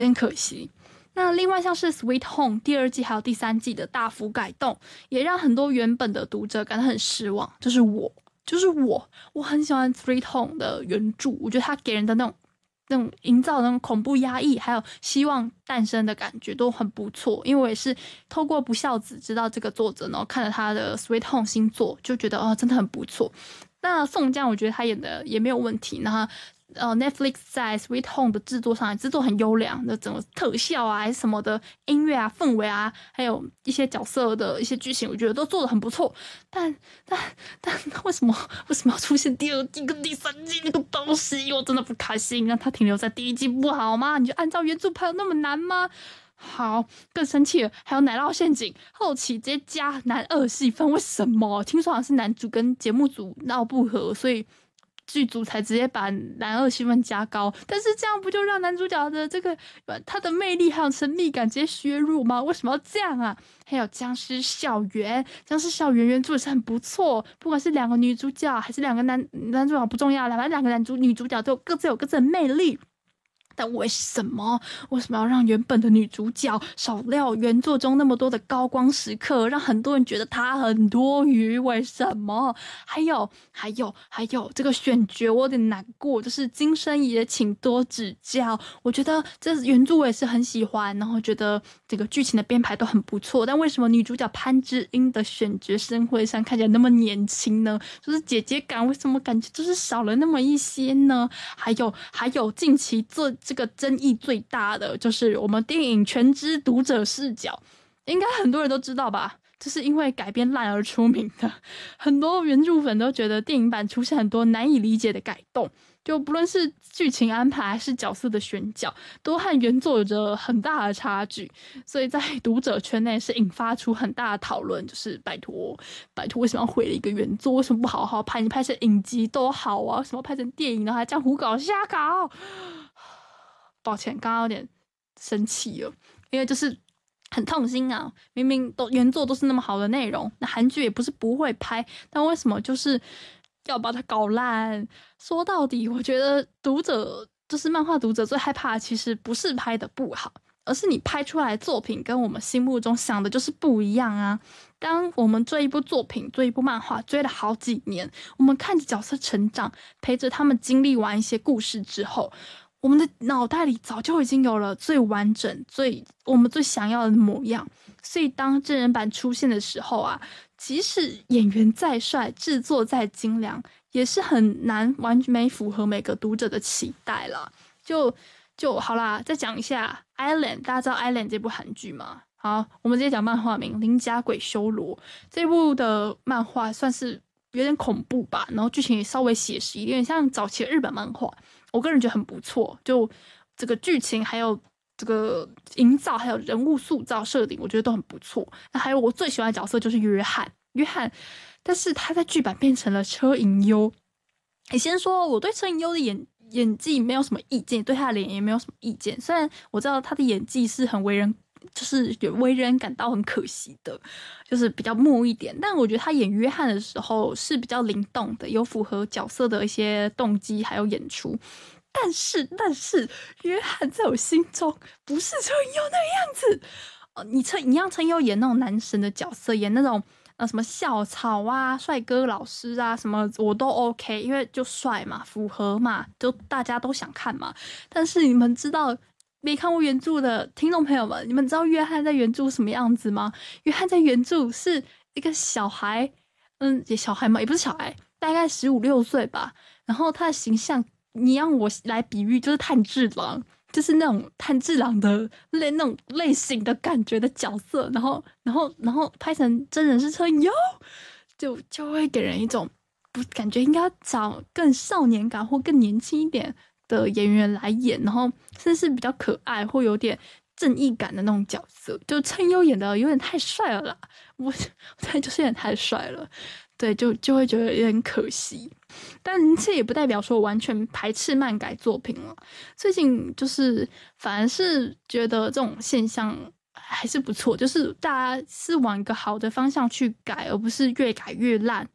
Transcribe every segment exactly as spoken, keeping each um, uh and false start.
点可惜。那另外像是 Sweet Home 第二季还有第三季的大幅改动，也让很多原本的读者感到很失望。就是我，就是我，我很喜欢 Sweet Home 的原著，我觉得它给人的那种那种营造的那种恐怖压抑，还有希望诞生的感觉都很不错。因为我也是透过不孝子知道这个作者，然后看了他的 Sweet Home 新作，就觉得哦，真的很不错。那宋江我觉得他演的也没有问题，那呃 Netflix 在 Sweet Home 的制作上制作很优良，那整个特效啊还是什么的音乐啊氛围啊，还有一些角色的一些剧情，我觉得都做得很不错。但但但为什么为什么要出现第二季跟第三季那个东西？我真的不开心，让它停留在第一季不好吗？你就按照原著拍有那么难吗？好，更生气了，还有奶酪陷阱，后期直接加男二戏份，为什么？听说好像是男主跟节目组闹不和，所以剧组才直接把男二戏份加高。但是这样不就让男主角的这个他的魅力还有神秘感直接削弱吗？为什么要这样啊？还有僵尸校园，僵尸校园原著也是很不错，不管是两个女主角还是两个男男主角不重要，反正两个男主女主角都有各自有各自的魅力。但为什么为什么要让原本的女主角少料原作中那么多的高光时刻，让很多人觉得她很多余？为什么？还有还有还有这个选角我有点难过，就是金生也请多指教。我觉得这原著我也是很喜欢，然后觉得这个剧情的编排都很不错，但为什么女主角潘之英的选角生会上看起来那么年轻呢？就是姐姐感为什么感觉就是少了那么一些呢？还有还有近期做这个争议最大的就是我们电影《全知读者视角》，应该很多人都知道吧？就是因为改编烂而出名的，很多原著粉都觉得电影版出现很多难以理解的改动，就不论是剧情安排还是角色的选角，都和原作有着很大的差距，所以在读者圈内是引发出很大的讨论，就是拜托拜托，为什么要毁了一个原作？为什么不好好拍？你拍成影集都好啊，为什么拍成电影呢？还这样胡搞瞎搞？抱歉，刚刚有点生气了，因为就是很痛心啊！明明都原作都是那么好的内容，那韩剧也不是不会拍，但为什么就是要把它搞烂？说到底，我觉得读者就是漫画读者最害怕的，其实不是拍的不好，而是你拍出来的作品跟我们心目中想的就是不一样啊！当我们追一部作品、追一部漫画追了好几年，我们看着角色成长，陪着他们经历完一些故事之后，我们的脑袋里早就已经有了最完整、最我们最想要的模样，所以当真人版出现的时候啊，即使演员再帅、制作再精良，也是很难完美符合每个读者的期待啦。就就好啦，再讲一下《Island》，大家知道《Island》这部韩剧吗？好，我们直接讲漫画名《邻家鬼修罗》。这部的漫画算是有点恐怖吧，然后剧情也稍微写实一点，像早期的日本漫画。我个人觉得很不错，就这个剧情还有这个营造，还有人物塑造设定，我觉得都很不错。那还有我最喜欢的角色就是约翰，约翰，但是他在剧版变成了车银优。你先说，我对车银优的演演技没有什么意见，对他的脸也没有什么意见。虽然我知道他的演技是很为人，就是有为人感到很可惜的，就是比较木一点。但我觉得他演约翰的时候是比较灵动的，有符合角色的一些动机还有演出。但是，但是约翰在我心中不是车银优那个样子。呃，你车你让车银优演那种男神的角色，演那种呃什么校草啊、帅哥老师啊什么，我都 OK， 因为就帅嘛，符合嘛，就大家都想看嘛。但是你们知道没看过原著的听众朋友们，你们知道约翰在原著什么样子吗？约翰在原著是一个小孩，嗯，也小孩嘛，也不是小孩，大概十五六岁吧。然后他的形象，你让我来比喻，就是炭治郎，就是那种炭治郎的类那种类型的感觉的角色。然后，然后，然后拍成真人是车银优，就就会给人一种不感觉应该要找更少年感或更年轻一点的演员来演，然后甚至是比较可爱或有点正义感的那种角色。就车银优演的有点太帅了啦，我我就是有点太帅了，对，就就会觉得有点可惜。但这也不代表说我完全排斥漫改作品了。最近就是反而是觉得这种现象还是不错，就是大家是往一个好的方向去改，而不是越改越烂。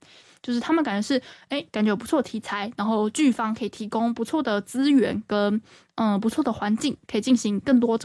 就是他们感觉是哎，感觉有不错的题材，然后剧方可以提供不错的资源跟嗯不错的环境，可以进行更多